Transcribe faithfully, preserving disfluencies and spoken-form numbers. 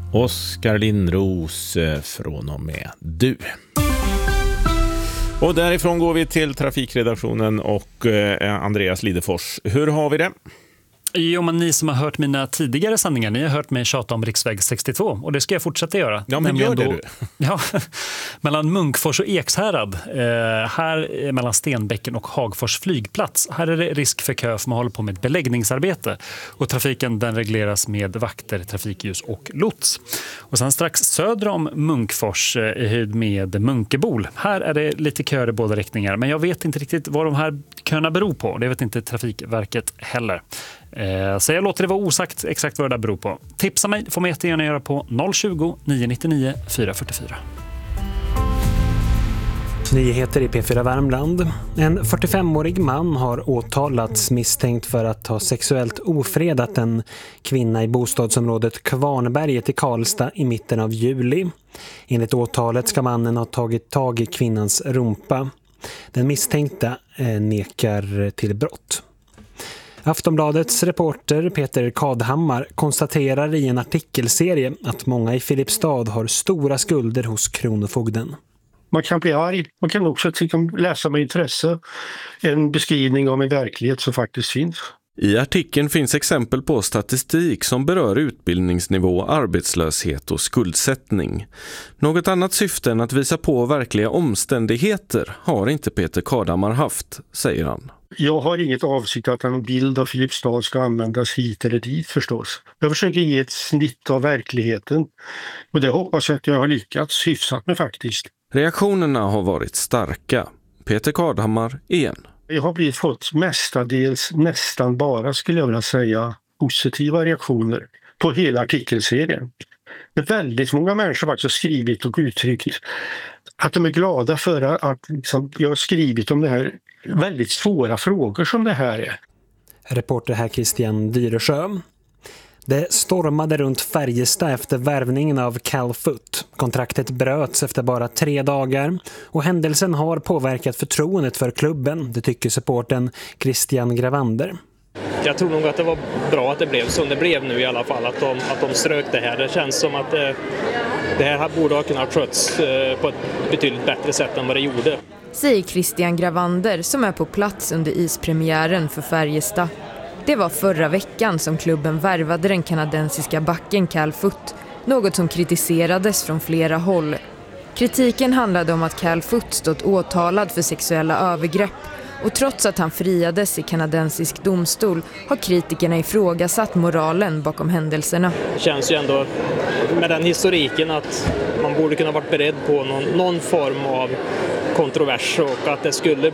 Oskar Lindros från och med du. Och därifrån går vi till trafikredaktionen och eh, Andreas Lidefors. Hur har vi det? Jo, men ni som har hört mina tidigare sändningar, ni har hört mig tjata om riksväg sextiotvå och det ska jag fortsätta göra. Ja, men gör det då, du. Ja, mellan Munkfors och Ekshärad, eh, här mellan Stenbäcken och Hagfors flygplats. Här är det risk för kö för man håller på med ett beläggningsarbete och trafiken den regleras med vakter, trafikljus och lots. Och sen strax söder om Munkfors eh, i höjd med Munkebol. Här är det lite köer i båda riktningar, men jag vet inte riktigt vad de här köerna beror på. Det vet inte Trafikverket heller. Så jag låter det vara osagt exakt vad det där beror på. Tipsa mig får man jättegärna göra på noll tjugo, nio nittionio, fyra fyrtiofyra. Nyheter i P fyra Värmland. En fyrtiofemårig man har åtalats misstänkt för att ha sexuellt ofredat en kvinna i bostadsområdet Kvarnberget i Karlstad i mitten av juli. Enligt åtalet ska mannen ha tagit tag i kvinnans rumpa. Den misstänkta nekar till brott. Aftonbladets reporter Peter Kadhammar konstaterar i en artikelserie att många i Filipstad har stora skulder hos kronofogden. Man kan bli arg, man kan också läsa med intresse en beskrivning av en verklighet som faktiskt finns. I artikeln finns exempel på statistik som berör utbildningsnivå, arbetslöshet och skuldsättning. Något annat syfte än att visa på verkliga omständigheter har inte Peter Kadhammar haft, säger han. Jag har inget avsikt att en bild av Filipstad ska användas hit eller dit förstås. Jag försöker ge ett snitt av verkligheten och det hoppas jag att jag har lyckats hyfsat med faktiskt. Reaktionerna har varit starka. Peter Kadhammar igen. Jag har blivit fått mestadels, nästan bara skulle jag vilja säga, positiva reaktioner på hela artikelserien. Det är väldigt många människor faktiskt har skrivit och uttryckt att de är glada för att liksom, jag har skrivit om det här väldigt svåra frågor som det här är. Reporter här Christian Dyresjö. Det stormade runt Färjestad efter värvningen av Cal Foot. Kontraktet bröts efter bara tre dagar och händelsen har påverkat förtroendet för klubben, det tycker supporten Christian Gravander. Jag tror nog att det var bra att det blev som det blev nu i alla fall, att de, att de strök det här. Det känns som att det, det här borde ha kunnat sköts på ett betydligt bättre sätt än vad det gjorde. Säger Christian Gravander som är på plats under ispremiären för Färjestad. Det var förra veckan som klubben värvade den kanadensiska backen Cal Foot, något som kritiserades från flera håll. Kritiken handlade om att Cal Foot stått åtalad för sexuella övergrepp och trots att han friades i kanadensisk domstol har kritikerna ifrågasatt moralen bakom händelserna. Det känns ju ändå med den historiken att man borde kunna varit beredd på någon, någon form av kontrovers och att det skulle